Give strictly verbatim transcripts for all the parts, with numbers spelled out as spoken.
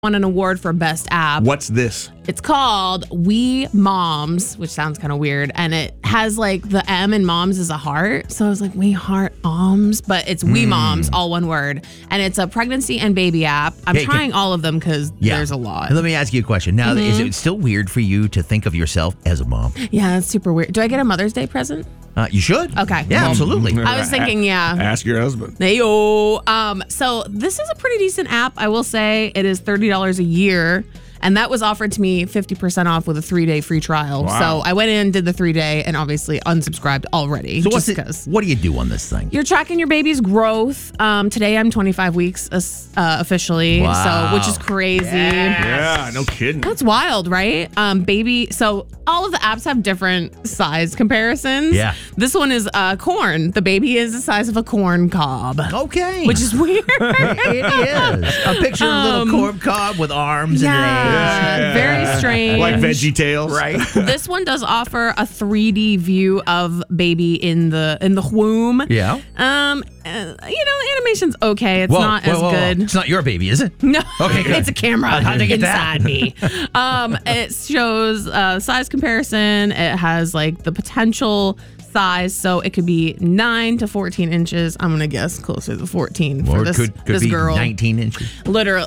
won an award for best app. What's this? It's called We Moms, which sounds kind of weird, and it has like the M in moms is a heart, so I was like We Heart Moms, but it's We Mm. Moms, all one word, and it's a pregnancy and baby app. I'm Hey, can- trying all of them because Yeah. there's a lot. Let me ask you a question. Now, is it still weird for you to think of yourself as a mom? Yeah, it's super weird. Do I get a Mother's Day present? Uh, you should. Okay. Yeah, absolutely. I was thinking, yeah. Ask your husband. Heyo. Um, so this is a pretty decent app, I will say. It is thirty dollars a year. And that was offered to me fifty percent off with a three-day free trial. Wow. So I went in, did the three-day, and obviously unsubscribed already. So just what's it, because. what do you do on this thing? You're tracking your baby's growth. Um, today I'm twenty-five weeks uh, officially, Wow. so which is crazy. Yeah, no kidding. That's wild, right? Um, baby. So all of the apps have different size comparisons. Yeah. This one is uh, corn. The baby is the size of a corn cob. Okay. Which is weird. it is. A picture of a little corn cob with arms and legs. Yeah, very strange. Like Veggie Tales. Right. This one does offer a three D view of baby in the in the womb. Yeah. Um, uh, you know, the animation's okay. It's Whoa, not whoa, as whoa, whoa. good. It's not your baby, is it? No, Okay, good. it's a camera How'd you get that? inside me. Um, it shows uh, size comparison. It has like the potential size, so it could be nine to fourteen inches. I'm gonna guess closer to fourteen for Or this could, could this be girl. nineteen inches. Literally,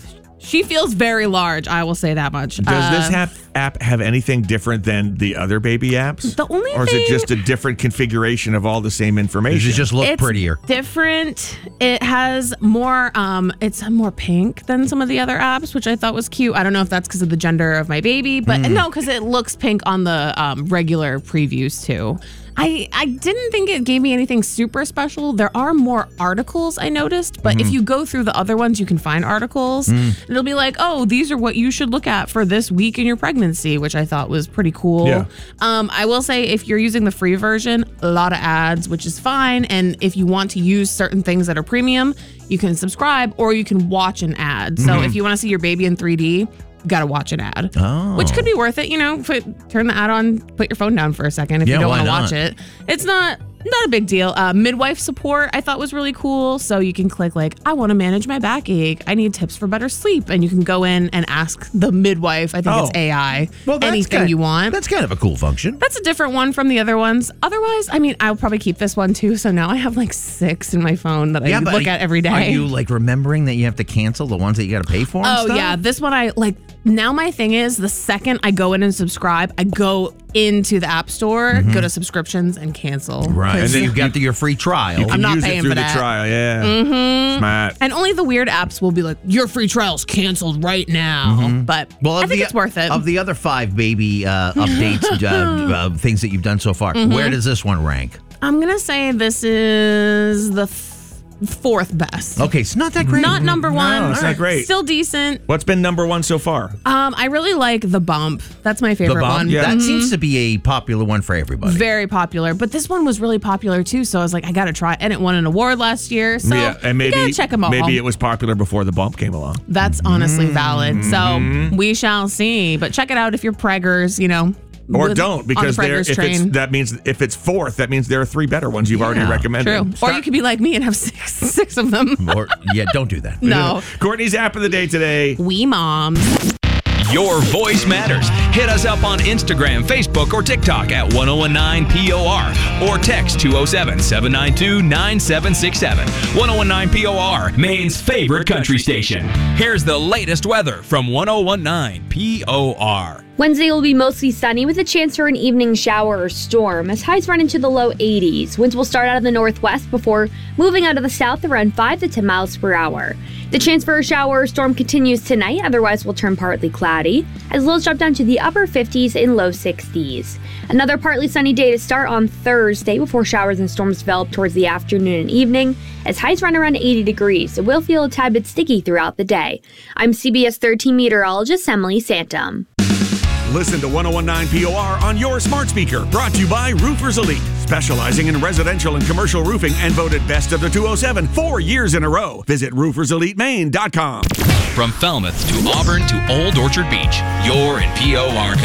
she feels very large. I will say that much. Does this Uh, app, app have anything different than the other baby apps? The only Or is it thing- just a different configuration of all the same information? Does it just look it's prettier? different. It has more, um, it's more pink than some of the other apps, which I thought was cute. I don't know if that's because of the gender of my baby, but Hmm. no, because it looks pink on the um, regular previews too. I, I didn't think it gave me anything super special. There are more articles I noticed, but Hmm. if you go through the other ones, you can find articles. And it'll be like, oh, these are what you should look at for this week in your pregnancy, which I thought was pretty cool. Yeah. Um, I will say if you're using the free version, a lot of ads, which is fine. And if you want to use certain things that are premium, you can subscribe or you can watch an ad. So if you want to see your baby in three D, you got to watch an ad, Oh. which could be worth it. You know, put, turn the ad on, put your phone down for a second if Yeah, you don't why want to not? watch it. It's not not a big deal. Uh, midwife support I thought was really cool. So you can click like, I want to manage my backache. I need tips for better sleep. And you can go in and ask the midwife. I think Oh. it's A I. Well, that's anything kind- you want. That's kind of a cool function. That's a different one from the other ones. Otherwise, I mean, I'll probably keep this one too. So now I have like six in my phone that I but look are- at every day. Are you like remembering that you have to cancel the ones that you got to pay for? and Oh stuff? yeah, this one I like. Now my thing is the second I go in and subscribe, I go into the App Store, go to subscriptions and cancel. Right. 'Cause- And then you got the, your free trial. You can I'm not use paying it through for the that. trial, yeah. Mm-hmm. Smart. and only the weird apps will be like, your free trial's canceled right now. But Well, I of think the, it's worth it. Of the other five baby uh, updates, uh, uh, things that you've done so far, Mm-hmm. where does this one rank? I'm gonna say this is the f- fourth best. Okay, it's not that great. Not number one. it's not great. Still decent. What's been number one so far? Um, I really like The Bump. That's my The favorite Bump? one. Yeah. That seems to be a popular one for everybody. Very popular, but this one was really popular too. So I was like, I gotta try, it. And it won an award last year. So yeah, and maybe you gotta check them all. maybe it was popular before the bump came along. That's honestly valid. Mm-hmm. So we shall see. But check it out if you're preggers, you know. Or with- don't, on because the there preggers if it's train. that means if it's fourth, that means there are three better ones you've already Yeah, recommended. True. Or you could be like me and have six six of them. Or, yeah, don't do that. No. Courtney's app of the day today. We moms. Your voice matters. Hit us up on Instagram, Facebook, or TikTok at ten nineteen P O R or text two oh seven, seven nine two, nine seven six seven. ten nineteen P O R, Maine's favorite country station. Here's the latest weather from ten nineteen P O R. Wednesday will be mostly sunny with a chance for an evening shower or storm as highs run into the low eighties. Winds will start out of the northwest before moving out of the south around five to ten miles per hour. The chance for a shower or storm continues tonight, otherwise will turn partly cloudy, as lows drop down to the upper fifties and low sixties. Another partly sunny day to start on Thursday before showers and storms develop towards the afternoon and evening, as highs run around eighty degrees. It will feel a tad bit sticky throughout the day. I'm C B S thirteen meteorologist Emily Santum. Listen to ten nineteen P O R on your smart speaker. Brought to you by Roofers Elite, specializing in residential and commercial roofing and voted best of the two oh seven four years in a row. Visit roofers elite maine dot com. From Falmouth to Auburn to Old Orchard Beach, you're in P O R country.